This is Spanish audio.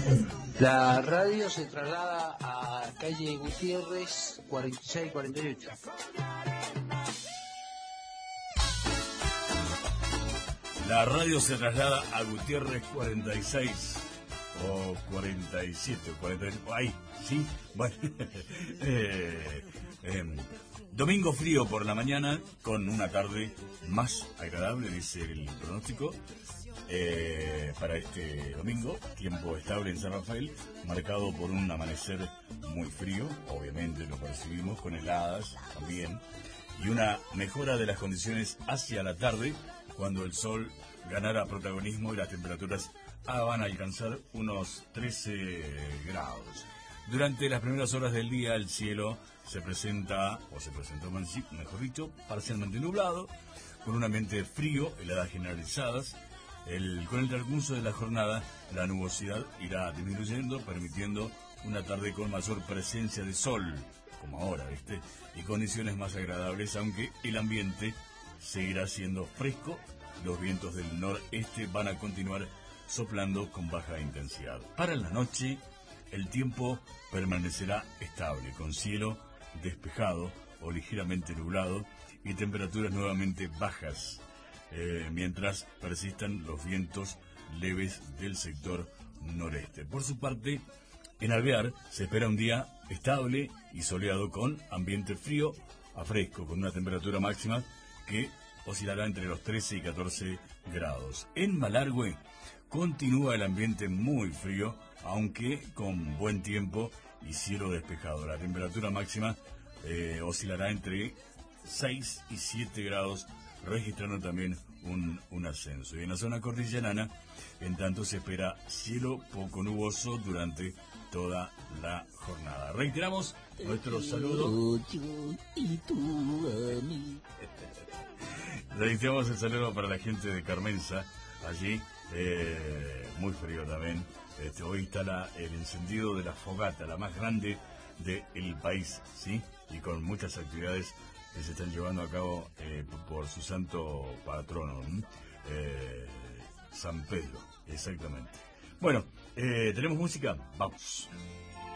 La radio se traslada a calle Gutiérrez 46-48. La radio se traslada a Gutiérrez 46 o 47 o 48, ahí, ¿sí? Bueno, domingo frío por la mañana con una tarde más agradable, dice el pronóstico. Para este domingo, tiempo estable en San Rafael, marcado por un amanecer muy frío, obviamente lo percibimos, con heladas también, y una mejora de las condiciones hacia la tarde, cuando el sol ganará protagonismo y las temperaturas van a alcanzar unos 13 grados. Durante las primeras horas del día el cielo se presentó, mejor dicho, parcialmente nublado, con un ambiente frío, heladas generalizadas. Con el transcurso de la jornada, la nubosidad irá disminuyendo, permitiendo una tarde con mayor presencia de sol, como ahora, ¿viste? Y condiciones más agradables, aunque el ambiente seguirá siendo fresco. Los vientos del noreste van a continuar soplando con baja intensidad. Para la noche, el tiempo permanecerá estable, con cielo despejado o ligeramente nublado y temperaturas nuevamente bajas, mientras persistan los vientos leves del sector noreste. Por su parte, en Alvear se espera un día estable y soleado con ambiente frío a fresco, con una temperatura máxima que oscilará entre los 13 y 14 grados. En Malargüe continúa el ambiente muy frío, aunque con buen tiempo y cielo despejado. La temperatura máxima oscilará entre 6 y 7 grados, registrando también un ascenso. Y en la zona cordillerana, en tanto, se espera cielo poco nuboso durante toda la jornada. Reiteramos nuestro saludo. Reiteramos el saludo para la gente de Carmenza, allí, muy frío también. Hoy está el encendido de la fogata, la más grande del país, ¿sí? Y con muchas actividades que se están llevando a cabo por su santo patrono, San Pedro, exactamente. Bueno, ¿tenemos música? Vamos.